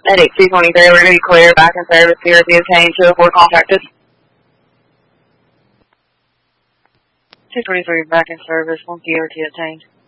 Headache 223, we're going to be clear. Back in service. PRP obtained. 204 contacted. 223 back in service. 1 PRT obtained.